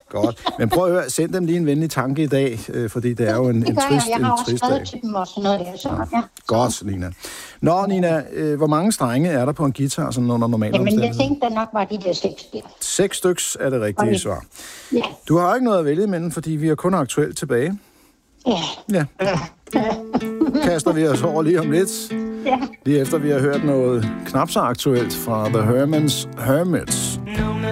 Godt. Men prøv at høre, send dem lige en venlig tanke i dag, fordi det er jo en trist dag. Jeg har også skrevet til dem og sådan noget der. Så, ja. Godt, Nina. Nå, Nina, hvor mange strenge er der på en guitar, sådan under normale omstændigheder? Jamen, jeg tænkte, der nok var de der 6 der. 6 styks er det rigtige svar. Ja. Du har ikke noget at vælge imellem, fordi vi er kun aktuelt tilbage. Ja. Kaster vi os over lige om lidt. Ja. Lige efter vi har hørt noget knap så aktuelt fra The Hermits.